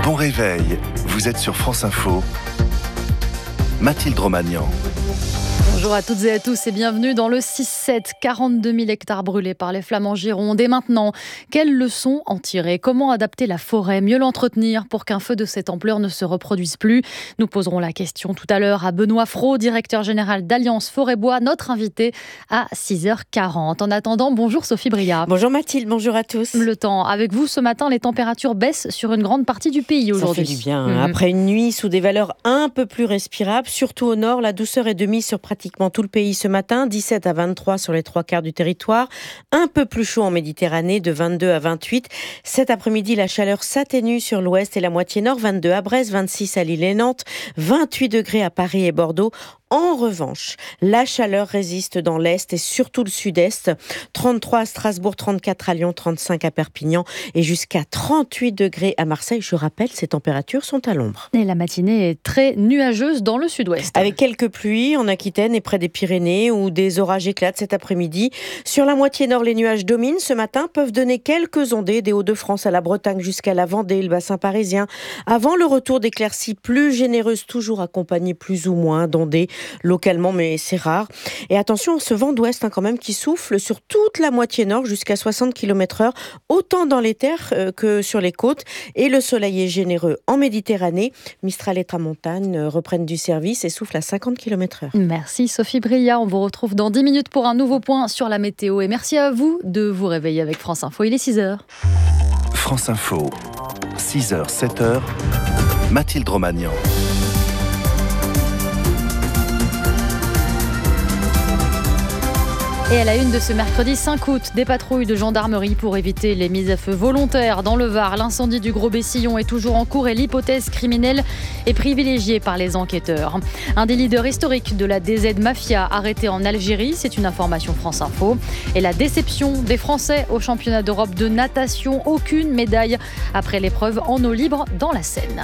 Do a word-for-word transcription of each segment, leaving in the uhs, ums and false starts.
Bon réveil, vous êtes sur France Info. Mathilde Romagnan. Bonjour à toutes et à tous et bienvenue dans le six sept. quarante-deux mille hectares brûlés par les flammes en Gironde. Et maintenant, quelles leçons en tirer ? Comment adapter la forêt, mieux l'entretenir pour qu'un feu de cette ampleur ne se reproduise plus ? Nous poserons la question tout à l'heure à Benoît Fraud, directeur général d'Alliance Forêt-Bois, notre invité à six heures quarante. En attendant, bonjour Sophie Bria. Bonjour Mathilde, bonjour à tous. Le temps, avec vous ce matin, les températures baissent sur une grande partie du pays aujourd'hui. Ça fait du bien. Hein. Mmh. Après une nuit sous des valeurs un peu plus respirables, surtout au nord, la douceur est de mise sur pratiquement tout le pays ce matin, dix-sept à vingt-trois sur les trois quarts du territoire. Un peu plus chaud en Méditerranée, de vingt-deux à vingt-huit. Cet après-midi, la chaleur s'atténue sur l'ouest et la moitié nord, vingt-deux à Brest, vingt-six à Lille et Nantes, vingt-huit degrés à Paris et Bordeaux. En revanche, la chaleur résiste dans l'Est et surtout le Sud-Est. trente-trois à Strasbourg, trente-quatre à Lyon, trente-cinq à Perpignan et jusqu'à trente-huit degrés à Marseille. Je rappelle, ces températures sont à l'ombre. Et la matinée est très nuageuse dans le Sud-Ouest. Avec quelques pluies en Aquitaine et près des Pyrénées où des orages éclatent cet après-midi. Sur la moitié nord, les nuages dominent. Ce matin, peuvent donner quelques ondées des Hauts-de-France à la Bretagne jusqu'à la Vendée, le bassin parisien. Avant le retour d'éclaircies plus généreuses, toujours accompagnées plus ou moins d'ondées localement, mais c'est rare. Et attention, ce vent d'ouest hein, quand même qui souffle sur toute la moitié nord jusqu'à soixante kilomètres heure, autant dans les terres euh, que sur les côtes. Et le soleil est généreux en Méditerranée. Mistral et Tramontane euh, reprennent du service et soufflent à cinquante kilomètres heure. Merci Sophie Bria. On vous retrouve dans dix minutes pour un nouveau point sur la météo. Et merci à vous de vous réveiller avec France Info. Il est six heures. France Info, six heures, sept heures, Mathilde Romagnan. Et à la une de ce mercredi cinq août, des patrouilles de gendarmerie pour éviter les mises à feu volontaires. Dans le Var, l'incendie du Gros Bessillon est toujours en cours et l'hypothèse criminelle est privilégiée par les enquêteurs. Un des leaders historiques de la D Z Mafia arrêté en Algérie, c'est une information France Info. Et la déception des Français au championnat d'Europe de natation, aucune médaille après l'épreuve en eau libre dans la Seine.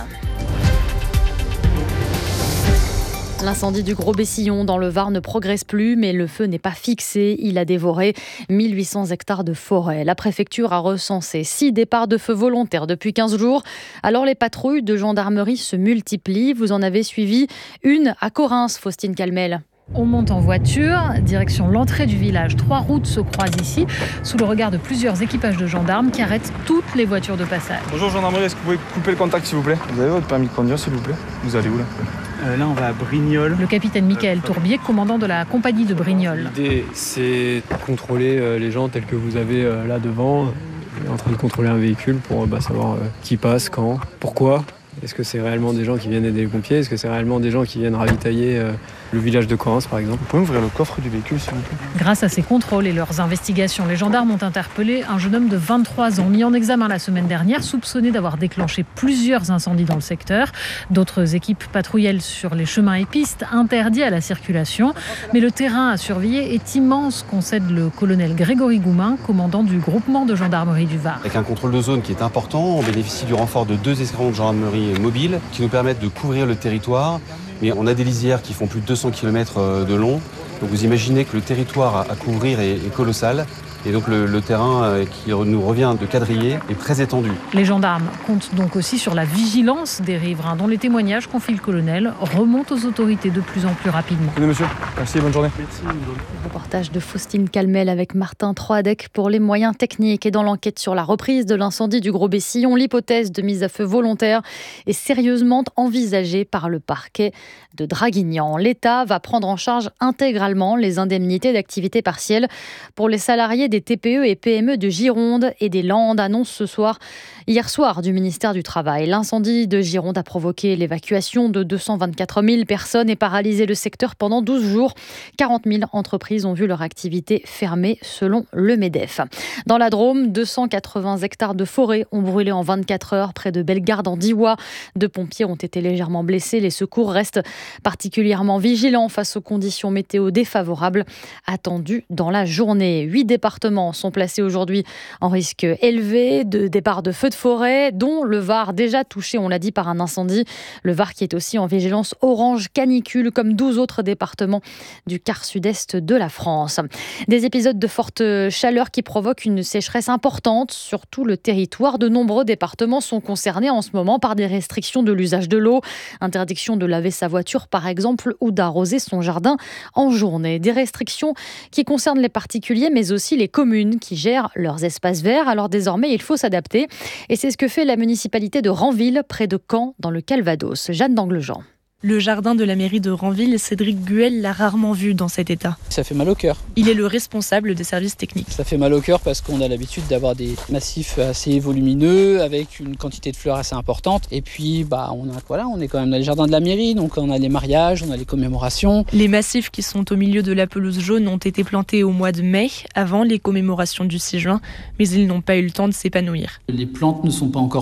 L'incendie du Gros Bessillon dans le Var ne progresse plus, mais le feu n'est pas fixé. Il a dévoré mille huit cents hectares de forêt. La préfecture a recensé six départs de feu volontaires depuis quinze jours. Alors les patrouilles de gendarmerie se multiplient. Vous en avez suivi une à Correns, Faustine Calmel. On monte en voiture, direction l'entrée du village. Trois routes se croisent ici, sous le regard de plusieurs équipages de gendarmes qui arrêtent toutes les voitures de passage. Bonjour gendarmerie, est-ce que vous pouvez couper le contact s'il vous plaît ? Vous avez votre permis de conduire s'il vous plaît ? Vous allez où là ? Euh, là, on va à Brignoles. Le capitaine Michael Tourbier, commandant de la compagnie de Brignoles. L'idée, c'est de contrôler euh, les gens tels que vous avez euh, là devant, euh, en train de contrôler un véhicule pour bah, savoir euh, qui passe, quand, pourquoi. Est-ce que c'est réellement des gens qui viennent aider les pompiers ? Est-ce que c'est réellement des gens qui viennent ravitailler euh, le village de Correns, par exemple ? Vous pouvez ouvrir le coffre du véhicule, s'il vous plaît ? Grâce à ces contrôles et leurs investigations, les gendarmes ont interpellé un jeune homme de vingt-trois ans, mis en examen la semaine dernière, soupçonné d'avoir déclenché plusieurs incendies dans le secteur. D'autres équipes patrouillent sur les chemins et pistes interdits à la circulation. Mais le terrain à surveiller est immense, concède le colonel Grégory Goumin, commandant du groupement de gendarmerie du Var. Avec un contrôle de zone qui est important, on bénéficie du renfort de deux escadrons de gendarmerie mobiles qui nous permettent de couvrir le territoire. Mais on a des lisières qui font plus de deux cents kilomètres de long. Donc vous imaginez que le territoire à couvrir est, est colossal. Et donc le, le terrain qui nous revient de quadriller est très étendu. Les gendarmes comptent donc aussi sur la vigilance des riverains, dont les témoignages, confie le colonel, remontent aux autorités de plus en plus rapidement. Tenez monsieur, merci, bonne journée. Merci. Reportage de Faustine Calmel avec Martin Troadec pour les moyens techniques. Et dans l'enquête sur la reprise de l'incendie du Gros Bessillon, l'hypothèse de mise à feu volontaire est sérieusement envisagée par le parquet de Draguignan. L'État va prendre en charge intégralement les indemnités d'activité partielle pour les salariés des T P E et P M E de Gironde et des Landes, annonce ce soir, hier soir du ministère du Travail. L'incendie de Gironde a provoqué l'évacuation de deux cent vingt-quatre mille personnes et paralysé le secteur pendant douze jours. quarante mille entreprises ont vu leur activité fermée selon le MEDEF. Dans la Drôme, deux cent quatre-vingts hectares de forêt ont brûlé en vingt-quatre heures près de Bellegarde en Diois. Deux pompiers ont été légèrement blessés. Les secours restent particulièrement vigilants face aux conditions météo défavorables attendues dans la journée. Huit départements départements sont placés aujourd'hui en risque élevé de départ de feux de forêt, dont le Var, déjà touché, on l'a dit, par un incendie. Le Var qui est aussi en vigilance orange canicule, comme douze autres départements du quart sud-est de la France. Des épisodes de forte chaleur qui provoquent une sécheresse importante sur tout le territoire. De nombreux départements sont concernés en ce moment par des restrictions de l'usage de l'eau. Interdiction de laver sa voiture, par exemple, ou d'arroser son jardin en journée. Des restrictions qui concernent les particuliers, mais aussi les communes qui gèrent leurs espaces verts. Alors désormais, il faut s'adapter. Et c'est ce que fait la municipalité de Ranville, près de Caen, dans le Calvados. Jeanne d'Anglejean. Le jardin de la mairie de Ranville, Cédric Guel l'a rarement vu dans cet état. Ça fait mal au cœur. Il est le responsable des services techniques. Ça fait mal au cœur parce qu'on a l'habitude d'avoir des massifs assez volumineux avec une quantité de fleurs assez importante. Et puis, bah, on, a, voilà, on est quand même dans les jardins de la mairie, donc on a les mariages, on a les commémorations. Les massifs qui sont au milieu de la pelouse jaune ont été plantés au mois de mai, avant les commémorations du six juin, mais ils n'ont pas eu le temps de s'épanouir. Les plantes ne sont pas encore